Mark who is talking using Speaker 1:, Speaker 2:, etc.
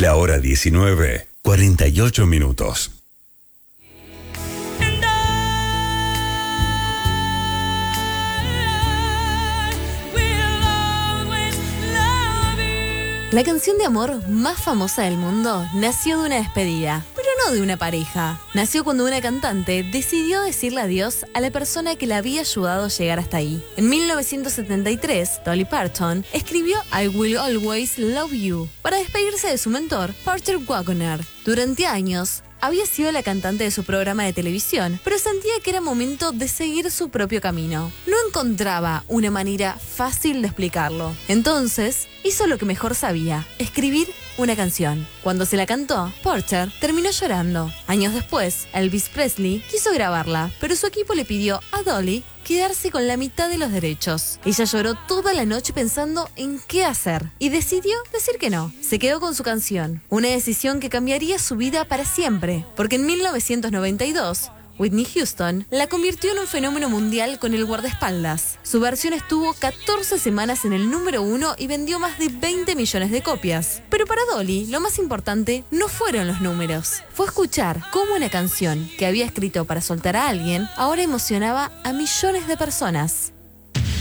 Speaker 1: La hora 19, 48 minutos.
Speaker 2: La canción de amor más famosa del mundo nació de una despedida, pero no de una pareja. Nació cuando una cantante decidió decirle adiós a la persona que la había ayudado a llegar hasta ahí. En 1973, Dolly Parton escribió I Will Always Love You para despedirse de su mentor, Porter Wagoner. Durante años, había sido la cantante de su programa de televisión, pero sentía que era momento de seguir su propio camino. No encontraba una manera fácil de explicarlo. Entonces, hizo lo que mejor sabía, escribir una canción. Cuando se la cantó, Porter terminó llorando. Años después, Elvis Presley quiso grabarla, pero su equipo le pidió a Dolly quedarse con la mitad de los derechos. Ella lloró toda la noche pensando en qué hacer y decidió decir que no. Se quedó con su canción, una decisión que cambiaría su vida para siempre, porque en 1992, Whitney Houston la convirtió en un fenómeno mundial con el guardaespaldas. Su versión estuvo 14 semanas en el número 1 y vendió más de 20 millones de copias. Pero para Dolly, lo más importante no fueron los números. Fue escuchar cómo una canción que había escrito para soltar a alguien ahora emocionaba a millones de personas.